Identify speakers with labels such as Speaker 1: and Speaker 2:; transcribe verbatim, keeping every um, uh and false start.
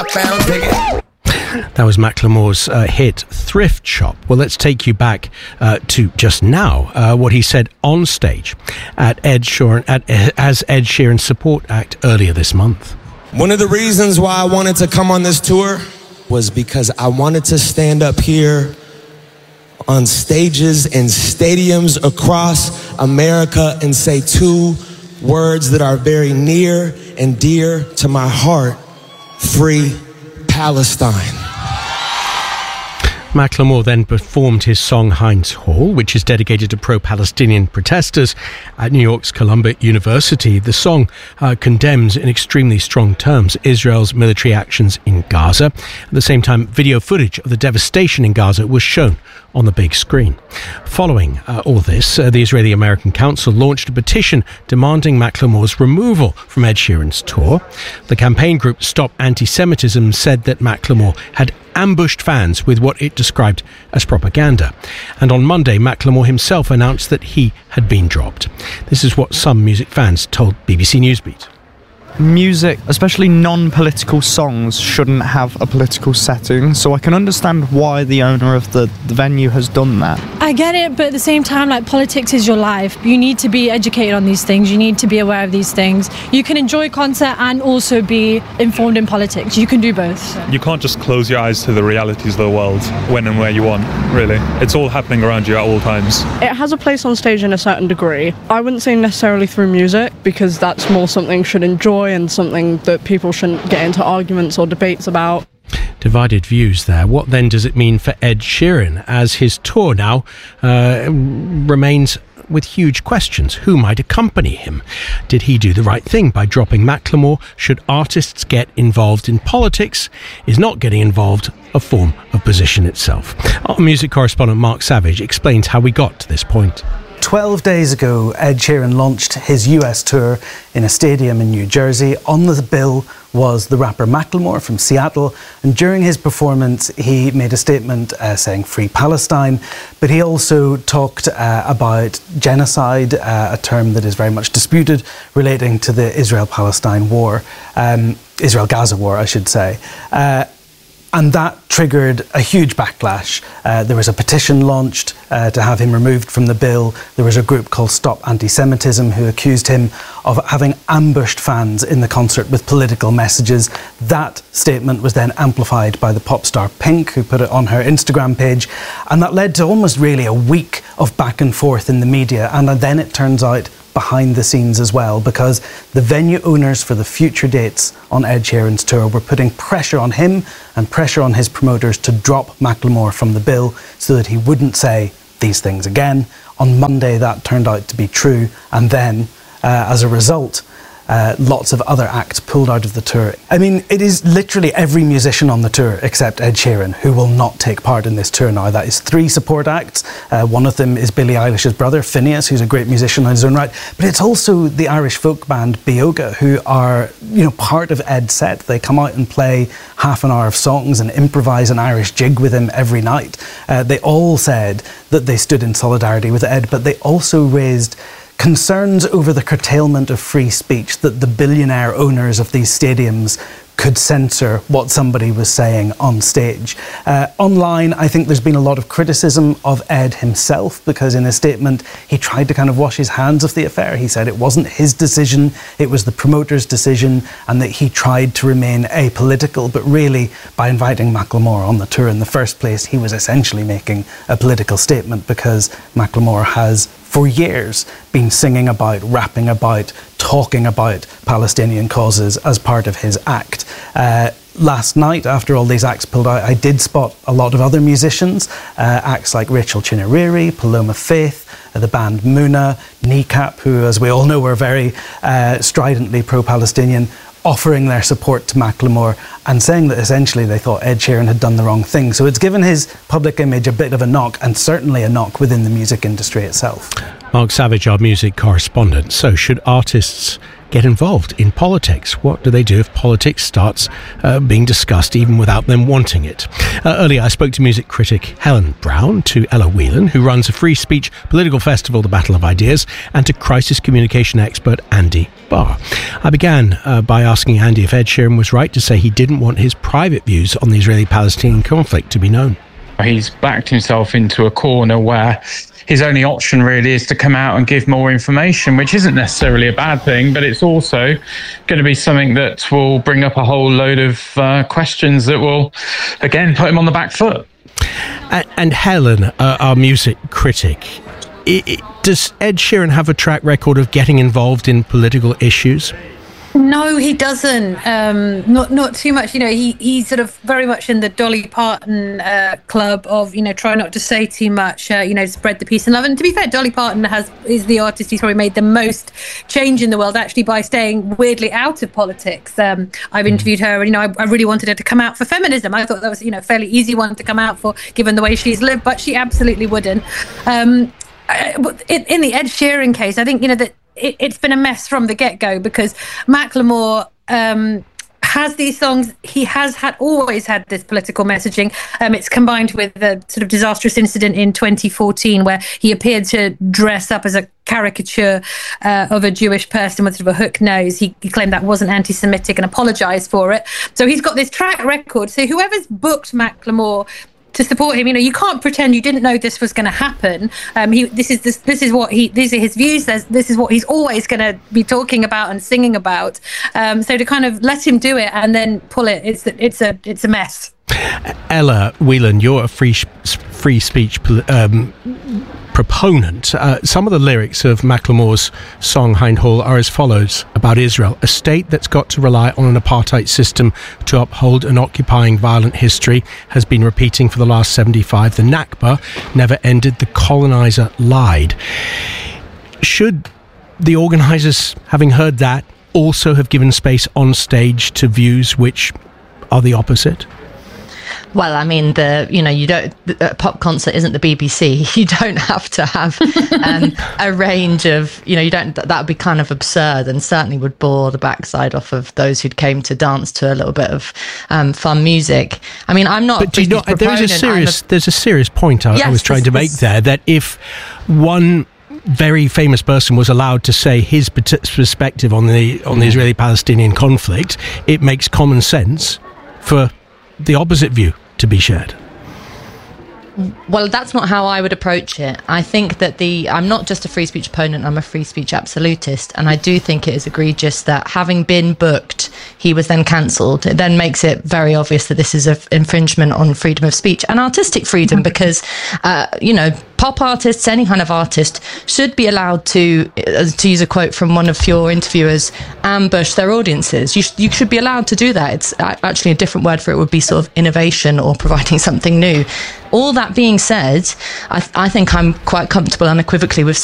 Speaker 1: found, dig it.
Speaker 2: That was Macklemore's uh, hit Thrift Shop. Well, let's take you back uh, to just now, uh, what he said on stage at Ed Sheeran, at, as Ed Sheeran's support act earlier this month.
Speaker 1: One of the reasons why I wanted to come on this tour was because I wanted to stand up here on stages and stadiums across America and say two words that are very near and dear to my heart: free Palestine.
Speaker 2: Macklemore then performed his song Heinz Hall, which is dedicated to pro-Palestinian protesters at New York's Columbia University. The song uh, condemns in extremely strong terms Israel's military actions in Gaza. At the same time, video footage of the devastation in Gaza was shown on the big screen. Following uh, all this, uh, the Israeli-American Council launched a petition demanding Macklemore's removal from Ed Sheeran's tour. The campaign group Stop Anti-Semitism said that Macklemore had ambushed fans with what it described as propaganda. And on Monday, Macklemore himself announced that he had been dropped. This is what some music fans told B B C Newsbeat.
Speaker 3: Music, especially non-political songs, shouldn't have a political setting, so I can understand why the owner of the, the venue has done that.
Speaker 4: I get it, but at the same time, like, politics is your life. You need to be educated on these things. You need to be aware of these things. You can enjoy concert and also be informed in politics. You can do both.
Speaker 5: You can't just close your eyes to the realities of the world when and where you want, really. It's all happening around you at all times.
Speaker 6: It has a place on stage in a certain degree. I wouldn't say necessarily through music, because that's more something you should enjoy and something that people shouldn't get into arguments or debates about.
Speaker 2: Divided views there. What then does it mean for Ed Sheeran as his tour now uh, remains with huge questions? Who might accompany him? Did he do the right thing by dropping Macklemore? Should artists get involved in politics? Is not getting involved a form of position itself? Our music correspondent Mark Savage explains how we got to this point.
Speaker 7: Twelve days ago, Ed Sheeran launched his U S tour in a stadium in New Jersey. On the bill was the rapper Macklemore from Seattle, and during his performance he made a statement uh, saying Free Palestine, but he also talked uh, about genocide, uh, a term that is very much disputed, relating to the Israel-Palestine war, um, Israel-Gaza war I should say. Uh, And that triggered a huge backlash. Uh, there was a petition launched uh, to have him removed from the bill. There was a group called Stop Anti-Semitism who accused him of having ambushed fans in the concert with political messages. That statement was then amplified by the pop star Pink, who put it on her Instagram page. And that led to almost really a week of back and forth in the media. And then it turns out behind the scenes as well, because the venue owners for the future dates on Ed Sheeran's tour were putting pressure on him and pressure on his promoters to drop Macklemore from the bill so that he wouldn't say these things again. On Monday that turned out to be true, and then uh, as a result Uh, lots of other acts pulled out of the tour. I mean, it is literally every musician on the tour except Ed Sheeran who will not take part in this tour now. That is three support acts. Uh, one of them is Billie Eilish's brother, Phineas, who's a great musician in his own right. But it's also the Irish folk band Bioga, who are, you know, part of Ed's set. They come out and play half an hour of songs and improvise an Irish jig with him every night. Uh, they all said that they stood in solidarity with Ed, but they also raised concerns over the curtailment of free speech, that the billionaire owners of these stadiums could censor what somebody was saying on stage. Uh, online, I think there's been a lot of criticism of Ed himself, because in a statement he tried to kind of wash his hands of the affair. He said it wasn't his decision, it was the promoter's decision, and that he tried to remain apolitical. But really, by inviting Macklemore on the tour in the first place, he was essentially making a political statement, because Macklemore has for years been singing about, rapping about, talking about Palestinian causes as part of his act. Uh, last night, after all these acts pulled out, I did spot a lot of other musicians, uh, acts like Rachel Chinariri, Paloma Faith, uh, the band Muna, Kneecap, who, as we all know, were very uh, stridently pro-Palestinian, offering their support to Macklemore and saying that essentially they thought Ed Sheeran had done the wrong thing. So it's given his public image a bit of a knock, and certainly a knock within the music industry itself.
Speaker 2: Mark Savage, our music correspondent. So should artists get involved in politics? What do they do if politics starts uh, being discussed even without them wanting it? Uh, earlier, I spoke to music critic Helen Brown, to Ella Whelan, who runs a free speech political festival, The Battle of Ideas, and to crisis communication expert Andy Barr. I began uh, by asking Andy if Ed Sheeran was right to say he didn't want his private views on the Israeli-Palestinian conflict to be known.
Speaker 8: He's backed himself into a corner where his only option really is to come out and give more information, which isn't necessarily a bad thing, but it's also going to be something that will bring up a whole load of uh, questions that will, again, put him on the back foot.
Speaker 2: And, and Helen, uh, our music critic, it, it, does Ed Sheeran have a track record of getting involved in political issues?
Speaker 9: No, he doesn't. Um, not not too much. You know, he he's sort of very much in the Dolly Parton uh, club of, you know, try not to say too much. Uh, you know, spread the peace and love. And to be fair, Dolly Parton has is the artist who's probably made the most change in the world, actually, by staying weirdly out of politics. Um, I've interviewed her, and you know, I, I really wanted her to come out for feminism. I thought that was, you know, a fairly easy one to come out for, given the way she's lived, but she absolutely wouldn't. Um, in, in the Ed Sheeran case, I think, you know, that. It, it's been a mess from the get-go, because Macklemore um, has these songs. He has had always had this political messaging. Um, it's combined with the sort of disastrous incident in twenty fourteen where he appeared to dress up as a caricature uh, of a Jewish person with sort of a hook nose. He, he claimed that wasn't anti-Semitic and apologized for it. So he's got this track record. So whoever's booked Macklemore to support him, you know, you can't pretend you didn't know this was going to happen. Um, he, this is this, this is what he, these are his views. There's, this is what he's always going to be talking about and singing about. Um, so to kind of let him do it and then pull it, it's it's a it's a mess.
Speaker 2: Ella Whelan, you're a free free speech um, proponent. Uh, some of the lyrics of Macklemore's song Hind Hall are as follows about Israel: a state that's got to rely on an apartheid system to uphold an occupying violent history has been repeating for the last seventy-five. The Nakba never ended. The colonizer lied. Should the organisers, having heard that, also have given space on stage to views which are the opposite?
Speaker 10: Well, I mean, the you know, you don't. A pop concert isn't the B B C. You don't have to have um, a range of, you know, you don't. That would be kind of absurd, and certainly would bore the backside off of those who came to dance to a little bit of um, fun music. I mean, I'm not.
Speaker 2: But do you know, there is a serious. A, there's a serious point I, yes, I was trying to make there, that if one very famous person was allowed to say his perspective on the on the Israeli-Palestinian conflict, it makes common sense for the opposite view to be shared.
Speaker 10: Well, that's not how I would approach it. I think that the I'm not just a free speech opponent, I'm a free speech absolutist, and I do think it is egregious that, having been booked, he was then cancelled. It then makes it very obvious that this is an infringement on freedom of speech and artistic freedom, because uh, you know, pop artists, any kind of artist, should be allowed to, uh, to use a quote from one of your interviewers, ambush their audiences. You, sh- you should be allowed to do that. It's actually a different word for it would be sort of innovation or providing something new. All that being said, I, th- I think I'm quite comfortable unequivocally with